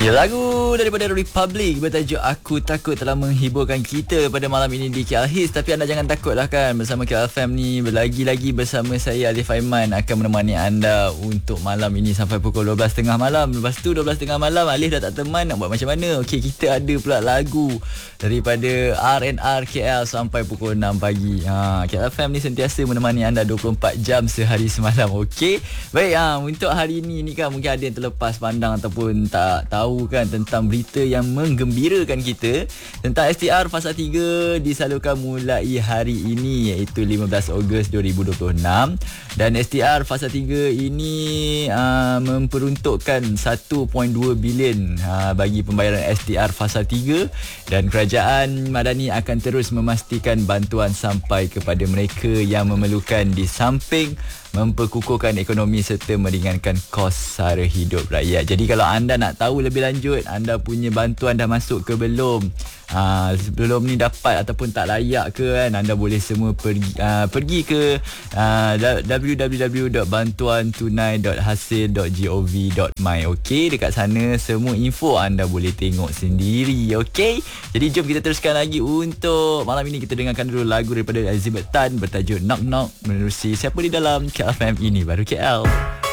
Ya, lagu daripada Republic bertajuk Aku Takut telah menghiburkan kita pada malam ini di KL Hits. Tapi anda jangan takutlah kan, bersama KL FM ni lagi-lagi bersama saya Alif Aiman akan menemani anda untuk malam ini sampai pukul 12.30 malam. Lepas tu 12.30 malam Alif dah tak teman, nak buat macam mana? Okey, kita ada pula lagu daripada R&R KL sampai pukul 6 pagi. KL FM ni sentiasa menemani anda 24 jam sehari semalam. Okey. Baik, untuk hari ini ni kan mungkin ada yang terlepas pandang ataupun tak tahu kan tentang berita yang menggembirakan kita tentang STR Fasa 3 disalurkan mulai hari ini, iaitu 15 Ogos 2026. Dan STR Fasa 3 ini memperuntukkan 1.2 bilion bagi pembayaran STR Fasa 3, dan kerajaan Madani akan terus memastikan bantuan sampai kepada mereka yang memerlukan, di samping memperkukuhkan ekonomi serta meringankan kos sara hidup rakyat. Jadi kalau anda nak tahu lebih lanjut, anda punya bantuan dah masuk ke belum, sebelum ni dapat ataupun tak layak ke kan, anda boleh semua pergi ke www.bantuantunai.hasil.gov.my. Okey, dekat sana semua info anda boleh tengok sendiri. Okey, jadi jom kita teruskan lagi. Untuk malam ini kita dengarkan dulu lagu daripada Elizabeth Tan bertajuk Knock Knock, menerusi Siapa di Dalam KFM Ini Baru KL.